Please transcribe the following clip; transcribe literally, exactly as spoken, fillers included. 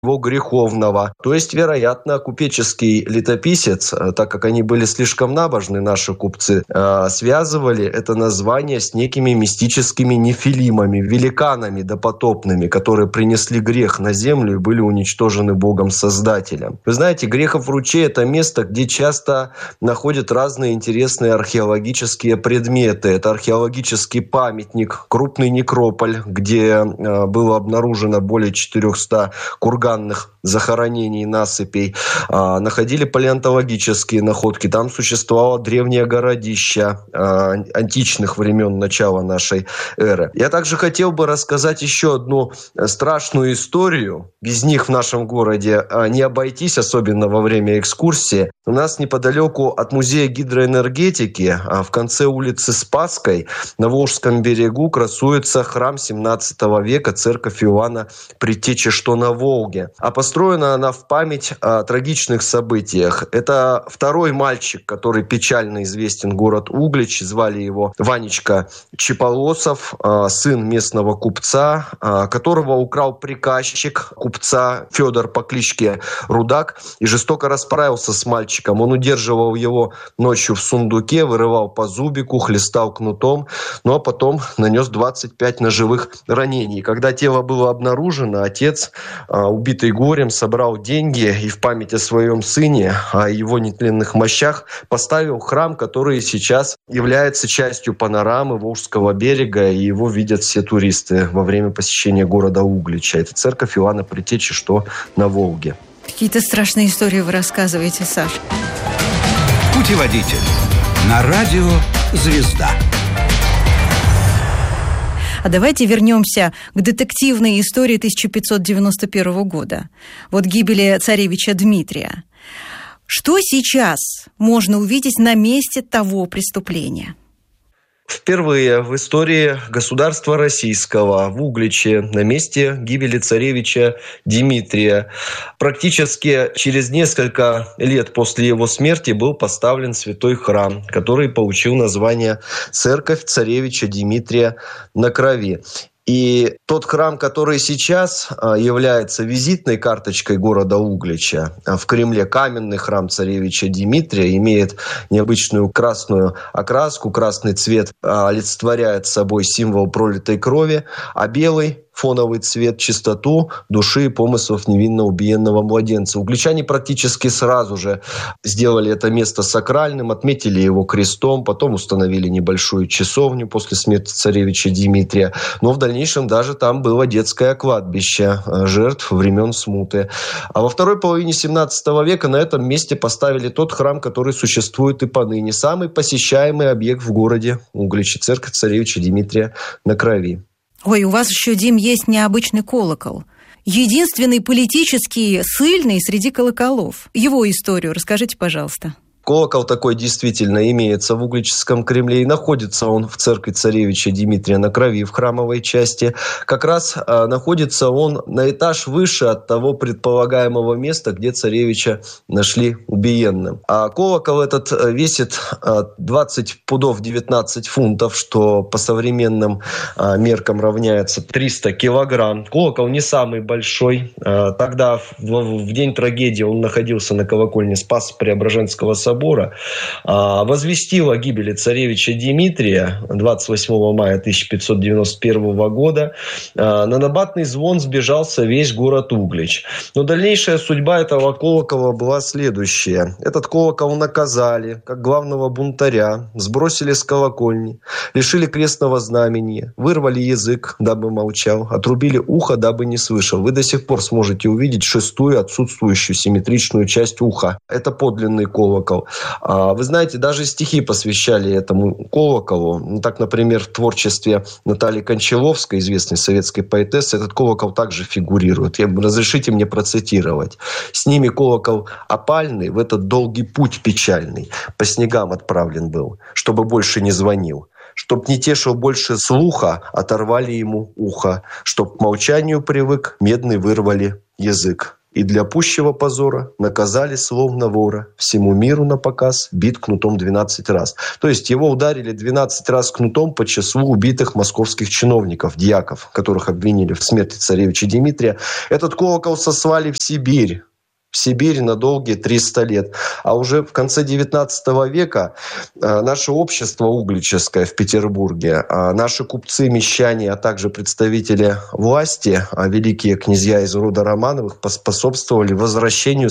его греховного. То есть, вероятно, купеческий летописец, так как они были слишком набожны, наши купцы, связывали это название с некими мистическими нефилимами, великанами допотопными, которые принесли грех на землю и были уничтожены Богом-создателем. Вы знаете, Грехов ручей – это место, где часто находят разные интересные археологические предметы. Это археологический памятник, крупный некрополь, где было обнаружено более четырехсот курганов захоронений, насыпей. А, находили палеонтологические находки. Там существовало древнее городище а, античных времен начала нашей эры. Я также хотел бы рассказать еще одну страшную историю. Без них в нашем городе а, не обойтись, особенно во время экскурсии. У нас неподалеку от музея гидроэнергетики, а, в конце улицы Спасской, на Волжском берегу, красуется храм семнадцатого века, церковь Иоанна Предтечи, что на Волге. А построена она в память о трагичных событиях. Это второй мальчик, который печально известен, город Углич. Звали его Ванечка Чеполосов, сын местного купца, которого украл приказчик купца Федор по кличке Рудак и жестоко расправился с мальчиком. Он удерживал его ночью в сундуке, вырывал по зубику, хлестал кнутом, ну а потом нанес двадцать пять ножевых ранений. Когда тело было обнаружено, отец, убитый горем, собрал деньги и в память о своем сыне, о его нетленных мощах, поставил храм, который сейчас является частью панорамы Волжского берега, и его видят все туристы во время посещения города Углича. Это церковь Иоанна Предтечи, что на Волге. Какие-то страшные истории вы рассказываете, Саш. Путеводитель на радио «Звезда». А давайте вернемся к детективной истории тысяча пятьсот девяносто первого года. Вот гибели царевича Дмитрия. Что сейчас можно увидеть на месте того преступления? Впервые в истории государства российского в Угличе на месте гибели царевича Дмитрия практически через несколько лет после его смерти был поставлен святой храм, который получил название «Церковь царевича Дмитрия на Крови». И тот храм, который сейчас является визитной карточкой города Углича, в Кремле каменный храм царевича Дмитрия, имеет необычную красную окраску, красный цвет олицетворяет собой символ пролитой крови, а белый фоновый цвет, чистоту души и помыслов невинно убиенного младенца. Угличане практически сразу же сделали это место сакральным, отметили его крестом, потом установили небольшую часовню после смерти царевича Дмитрия. Но в дальнейшем даже там было детское кладбище жертв времен смуты. А во второй половине семнадцатого века на этом месте поставили тот храм, который существует и поныне. Самый посещаемый объект в городе Угличе, церковь царевича Дмитрия на Крови. Ой, у вас еще, Дим, есть необычный колокол. Единственный политический ссыльный среди колоколов. Его историю расскажите, пожалуйста. Колокол такой действительно имеется в Угличском Кремле, и находится он в церкви царевича Дмитрия на Крови, в храмовой части. Как раз а, находится он на этаж выше от того предполагаемого места, где царевича нашли убиенным. А колокол этот весит а, двадцать пудов девятнадцать фунтов, что по современным а, меркам равняется триста килограмм. Колокол не самый большой. А, тогда в, в день трагедии он находился на колокольне Спасо-Преображенского собора. собора, возвестил о гибели царевича Дмитрия двадцать восьмого мая тысяча пятьсот девяносто первого года. На набатный звон сбежался весь город Углич. Но дальнейшая судьба этого колокола была следующая. Этот колокол наказали, как главного бунтаря, сбросили с колокольни, лишили крестного знамения, вырвали язык, дабы молчал, отрубили ухо, дабы не слышал. Вы до сих пор сможете увидеть шестую отсутствующую симметричную часть уха. Это подлинный колокол. Вы знаете, даже стихи посвящали этому колоколу. Ну, так, например, в творчестве Натальи Кончаловской, известной советской поэтессы, этот колокол также фигурирует. Я, разрешите мне процитировать. «С ними колокол опальный в этот долгий путь печальный по снегам отправлен был, чтобы больше не звонил. Чтоб не тешил больше слуха, оторвали ему ухо. Чтоб к молчанию привык, медный вырвали язык». И для пущего позора наказали словно вора. Всему миру на показ бит кнутом двенадцать раз. То есть его ударили двенадцать раз кнутом по числу убитых московских чиновников, дьяков, которых обвинили в смерти царевича Дмитрия. Этот колокол сослали в Сибирь. В Сибирь на долгие триста лет. А уже в конце девятнадцатого века наше общество углическое в Петербурге, наши купцы, мещане, а также представители власти, великие князья из рода Романовых, поспособствовали возвращению